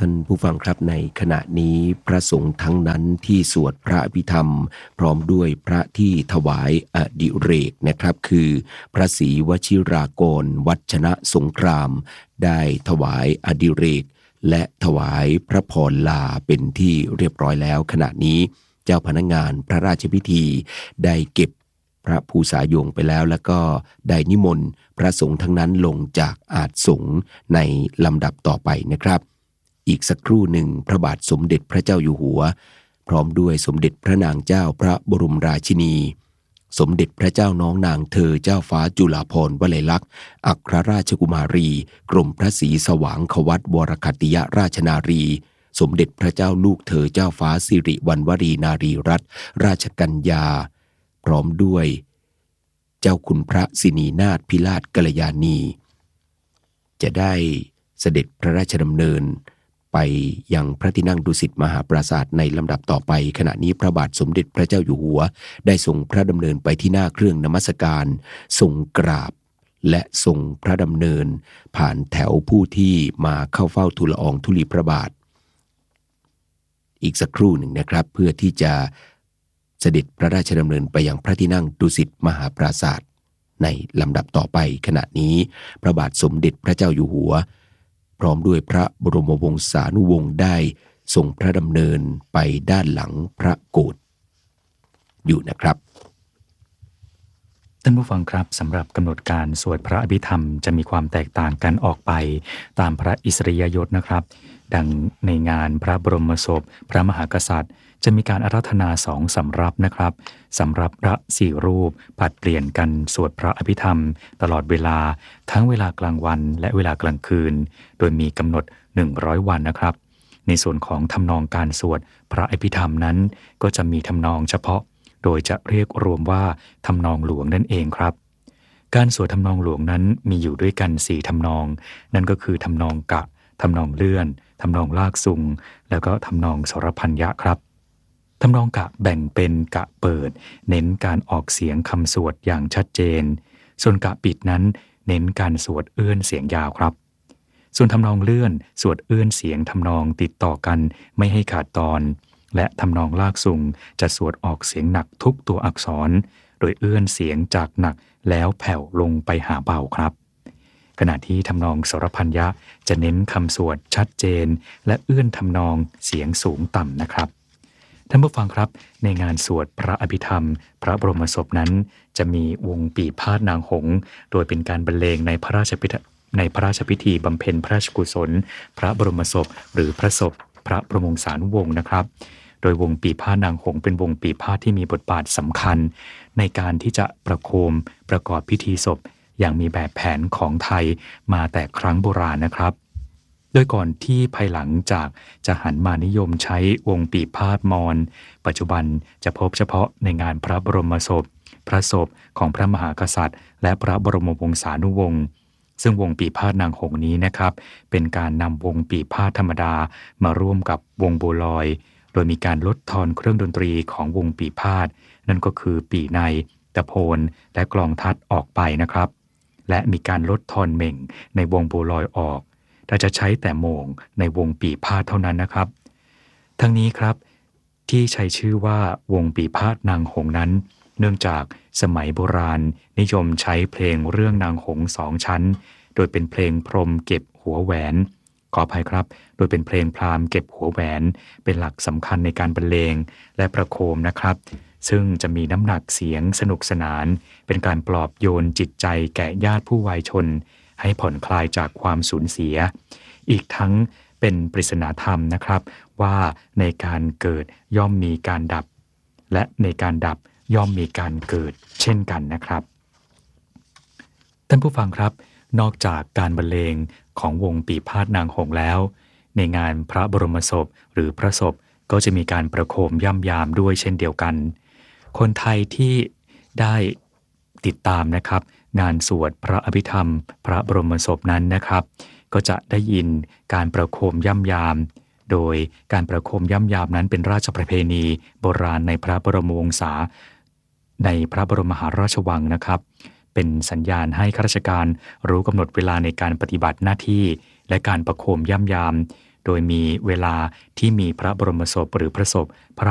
ท่านผู้ฟังครับในขณะนี้พระสงฆ์ทั้งนั้นที่สวดพระอภิธรรมพร้อมด้วยพระที่ถวายอดิเรกนะครับคือพระศรีวชิรากรวัชนะสงครามได้ถวายอดิเรกและถวายพระพรลาเป็นที่เรียบร้อยแล้วขณะนี้เจ้าพนักงานพระราชพิธีได้เก็บพระภูษายงไปแล้วแล้วก็ได้นิมนต์พระสงฆ์ทั้งนั้นลงจากอาสงฆ์ในลำดับต่อไปนะครับอีกสักครู่หนึ่งพระบาทสมเด็จพระเจ้าอยู่หัวพร้อมด้วยสมเด็จพระนางเจ้าพระบรมราชินีสมเด็จพระเจ้าน้องนางเธอเจ้าฟ้าจุฬาภรณ์วลัยลักษณ์อัครราชกุมารีกรมพระศรีสว่างควัตวรคัตติยราชนารีสมเด็จพระเจ้าลูกเธอเจ้าฟ้าสิริวัณวรีนารีรัตนราชกัญญาพร้อมด้วยเจ้าคุณพระสินีนาถพิราชกัลยาณีจะได้เสด็จพระราชดำเนินไปยังพระที่นั่งดุสิตมหาปราสาทในลำดับต่อไปขณะนี้พระบาทสมเด็จพระเจ้าอยู่หัวได้ทรงพระดำเนินไปที่หน้าเครื่องนมัสการทรงกราบและทรงพระดำเนินผ่านแถวผู้ที่มาเข้าเฝ้าทูลละอองธุลีพระบาทอีกสักครู่หนึ่งนะครับเพื่อที่จะเสด็จพระราชดำเนินไปยังพระที่นั่งดุสิตมหาปราสาทในลำดับต่อไปขณะนี้พระบาทสมเด็จพระเจ้าอยู่หัวพร้อมด้วยพระบรมวงศานุวงศ์ได้ทรงพระดำเนินไปด้านหลังพระโกฐอยู่นะครับท่านผู้ฟังครับสำหรับกำหนดการสวดพระอภิธรรมจะมีความแตกต่างกันออกไปตามพระอิสริยยศนะครับดังในงานพระบรมศพพระมหากษัตริย์จะมีการอาราธนา2 สำรับนะครับสำรับพระ4 รูปผลัดเปลี่ยนกันสวดพระอภิธรรมตลอดเวลาทั้งเวลากลางวันและเวลากลางคืนโดยมีกำหนด100 วันนะครับในส่วนของทำนองการสวดพระอภิธรรมนั้นก็จะมีทำนองเฉพาะโดยจะเรียกรวมว่าทำนองหลวงนั่นเองครับการสวดทำนองหลวงนั้นมีอยู่ด้วยกัน4 ทำนองนั่นก็คือทำนองกะทำนองเลื่อนทำนองลากซุงแล้วก็ทำนองสรพัญญะครับทำนองกะแบ่งเป็นกะเปิดเน้นการออกเสียงคำสวดอย่างชัดเจนส่วนกะปิดนั้นเน้นการสวดเอื้อนเสียงยาวครับส่วนทำนองเลื่อนสวดเอื้อนเสียงทำนองติดต่อกันไม่ให้ขาดตอนและทำนองลากซุงจะสวดออกเสียงหนักทุกตัวอักษรโดยเอื้อนเสียงจากหนักแล้วแผ่วลงไปหาเบาครับขณะที่ทำนองสรพัญญะจะเน้นคำสวดชัดเจนและเอื้อนทำนองเสียงสูงต่ำนะครับท่านผู้ฟังครับในงานสวดพระอภิธรรมพระบรมศพนั้นจะมีวงปีพาทย์นางหงส์โดยเป็นการบรรเลงในพระราชพิธีบำเพ็ญพระราชกุศลพระบรมศพหรือพระศพพระบรมวงศานุวงศ์นะครับโดยวงปีพาทย์นางหงส์เป็นวงปีพาทย์ที่มีบทบาทสำคัญในการที่จะประโคมประกอบพิธีศพอย่างมีแบบแผนของไทยมาแต่ครั้งโบราณนะครับโดยก่อนที่ภายหลังจากจะหันมานิยมใช้วงปีพาทย์มอญปัจจุบันจะพบเฉพาะในงานพระบรมศพพระศพของพระมหากษัตริย์และพระบรมวงศานุวงศ์ซึ่งวงปีพาทย์นางหงส์นี้นะครับเป็นการนำวงปีพาทย์ธรรมดามาร่วมกับวงโบลอยโดยมีการลดทอนเครื่องดนตรีของวงปีพาทย์นั่นก็คือปีในตะโพนและกลองทัดออกไปนะครับและมีการลดทอนเม่งในวงโบลอยออกแต่จะใช้แต่โมงในวงปีพาทย์เท่านั้นนะครับทั้งนี้ครับที่ใช้ชื่อว่าวงปีพาทย์นางหงส์นั้นเนื่องจากสมัยโบราณนิยมใช้เพลงเรื่องนางหงส์2 ชั้นโดยเป็นเพลงพรหมเก็บหัวแหวนขออภัยครับโดยเป็นเพลงพราหมณ์เก็บหัวแหวนเป็นหลักสำคัญในการบรรเลงและประโคมนะครับซึ่งจะมีน้ำหนักเสียงสนุกสนานเป็นการปลอบโยนจิตใจแก่ญาติผู้วายชนให้ผ่อนคลายจากความสูญเสียอีกทั้งเป็นปริศนาธรรมนะครับว่าในการเกิดย่อมมีการดับและในการดับย่อมมีการเกิดเช่นกันนะครับท่านผู้ฟังครับนอกจากการบรรเลงของวงปีพาทย์นางหงส์แล้วในงานพระบรมศพหรือพระศพก็จะมีการประโคมย่ำยามด้วยเช่นเดียวกันคนไทยที่ได้ติดตามนะครับงานสวดพระอภิธรรมพระบรมศพนั้นนะครับก็จะได้ยินการประโคมย่ำยามโดยการประโคมย่ำยามนั้นเป็นราชประเพณีโบราณในพระบรมวงศาในพระบรมมหาราชวังนะครับเป็นสัญญาณให้ข้าราชการรู้กำหนดเวลาในการปฏิบัติหน้าที่และการประโคมย่ำยามโดยมีเวลาที่มีพระบรมศพหรือพระศพพระ